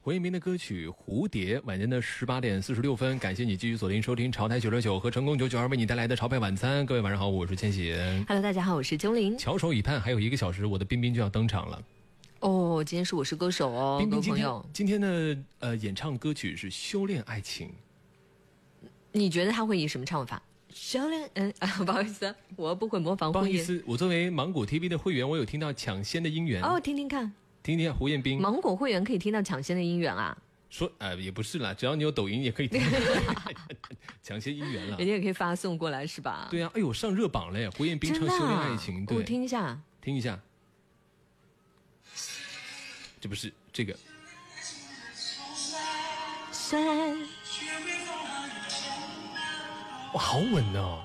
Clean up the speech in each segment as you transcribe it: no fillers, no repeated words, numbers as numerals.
胡彦斌的歌曲《蝴蝶》，晚间的18点46分，感谢你继续锁定收听潮台969和成功992为你带来的潮派晚餐。各位晚上好，我是千玺。 Hello， 大家好，我是钟林。 翘首以盼，还有1个小时，我的冰冰就要登场了。 哦，今天是我是歌手哦， 冰冰今天的演唱歌曲是《修炼爱情》。 你觉得他会以什么唱法？修炼不好意思，我不会模仿。 不好意思，我作为芒果 TV 的会员，我有听到抢先的音源哦，听听看， 听听胡彦斌。 芒果会员可以听到抢先的音源啊？ 说也不是啦，只要你有抖音也可以听抢先音源了， 人家也可以发送过来是吧？ 对啊，哎呦上热榜了耶！胡彦斌唱《修炼爱情》，对， 我听一下， 听一下。这不是这个。哇，好稳哦！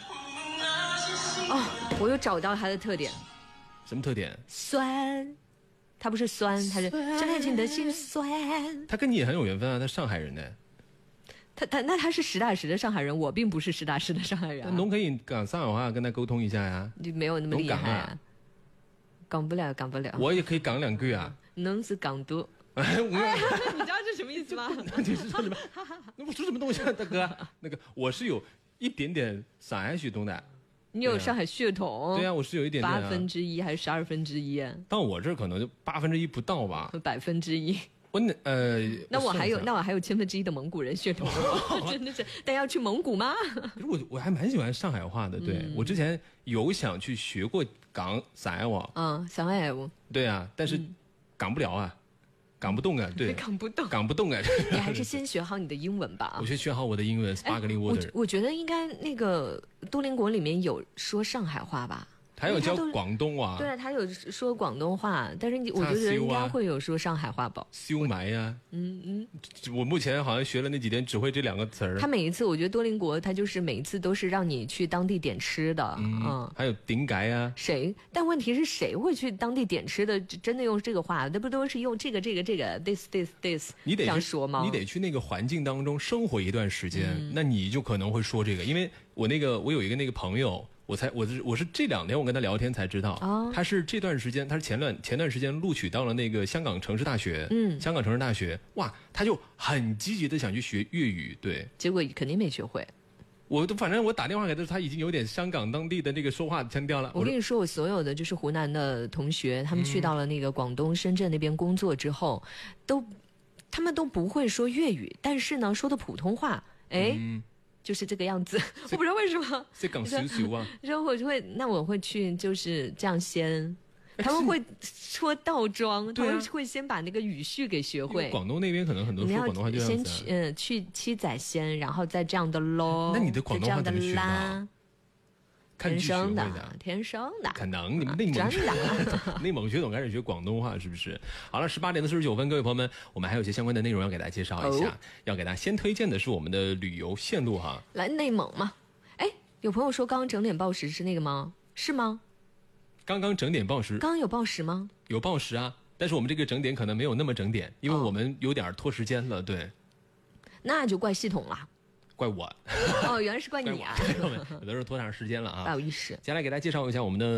哦，我又找到它的特点。 什么特点？ 酸，它不是酸，它是张爱静的心酸。 他跟你也很有缘分啊，他上海人呢。 他是实打实的上海人，我并不是实打实的上海人、啊。 侬可以讲上海话跟他沟通一下呀。 你没有那么厉害啊。讲不了。 我也可以讲2句啊。 能是港都。你知道这什么意思吗？ 你是说什么？我说什么东西啊，大哥？那个我是有一点点上海血统的。 你有上海血统？ 对啊，我是有一点点、啊。 1/8还是1/12？ 到我这儿可能就1/8不到吧。 1%。 我那我还有1/1000的蒙古人血统，真的是。但要去蒙古吗？ 我还蛮喜欢上海话的，对、我之前有想去学过讲上海话。 上海话。 对啊，但是讲不了啊。讲不动啊，对， 讲不动啊！你还是先学好你的英文吧。 我先学好我的英文 ，sparkling water。 我觉得应该那个多邻国里面有说上海话吧。 还有教广东话。 对啊，他有说广东话，但是我觉得应该会有说上海话吧。 修埋啊，我目前好像学了那几天，只会这2个词儿。 他每一次，我觉得多邻国，他就是每一次都是让你去当地点吃的， 还有顶改啊。 但问题是谁会去当地点吃的？真的用这个话，那不都是用这个 this， 你得这样说吗？ 你得去那个环境当中生活一段时间，那你就可能会说这个。因为我有一个那个朋友。我是这2天我跟他聊天才知道，他是这段时间，他是前段时间录取到了那个香港城市大学，香港城市大学，哇，他就很积极的想去学粤语，对， 结果肯定没学会。 反正我打电话给他，他已经有点香港当地的那个说话腔调了。 我跟你说，我所有的就是湖南的同学，他们去到了那个广东深圳那边工作之后，他们都不会说粤语，但是呢，说的普通话，就是这个样子，我不知道为什么。 在讲少少啊。 然后我会去就是这样先，他们会说倒装，他们会先把那个语序给学会。 广东那边可能很多说广东话就这样子。 先去七仔先，然后再这样的咯。 那你的广东话怎么学的？ 天生的， 可能你们内蒙血统开始学广东话是不是？好了，18点49分，各位朋友们，我们还有一些相关的内容要给大家介绍一下。要给大家先推荐的是我们的旅游线路哈。 来内蒙嘛？有朋友说刚刚整点报时是那个吗？是吗？ 刚刚整点报时， 刚刚有报时吗？有报时啊，但是我们这个整点可能没有那么整点，因为我们有点拖时间了，对。 那就怪系统了。 怪我原来是怪你啊！ 有的时候拖长时间了啊， 不好意思。 接下来给大家介绍一下我们的